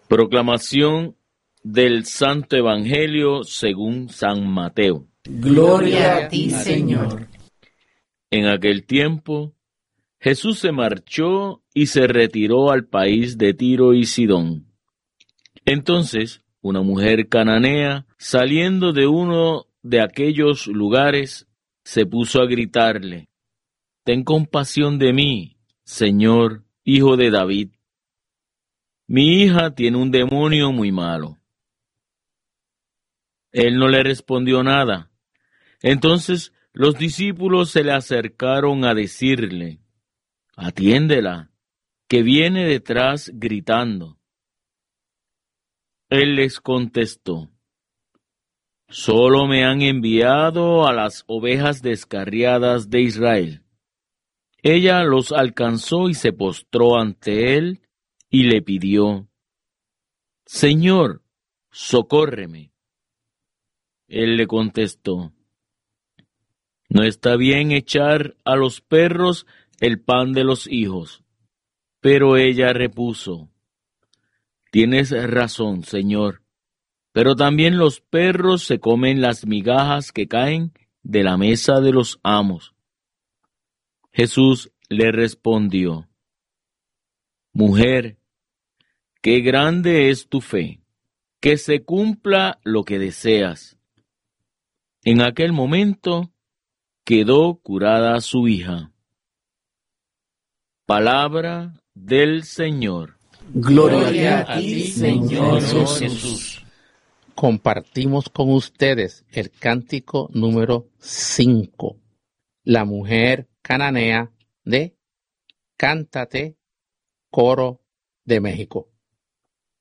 Proclamación del Santo Evangelio según San Mateo. Gloria a ti, Señor. En aquel tiempo, Jesús se marchó y se retiró al país de Tiro y Sidón. Entonces, una mujer cananea, saliendo de uno de aquellos lugares, se puso a gritarle: «Ten compasión de mí, Señor, hijo de David. Mi hija tiene un demonio muy malo». Él no le respondió nada. Entonces los discípulos se le acercaron a decirle: «Atiéndela, que viene detrás gritando». Él les contestó: «Solo me han enviado a las ovejas descarriadas de Israel». Ella los alcanzó y se postró ante él y le pidió: «Señor, socórreme». Él le contestó: «No está bien echar a los perros el pan de los hijos». Pero ella repuso: «Tienes razón, Señor, pero también los perros se comen las migajas que caen de la mesa de los amos». Jesús le respondió: «Mujer, qué grande es tu fe, que se cumpla lo que deseas». En aquel momento quedó curada su hija. Palabra del Señor. Gloria a ti, Señor Jesús. Compartimos con ustedes el cántico número 5, La mujer cananea de Cántate, Coro de México.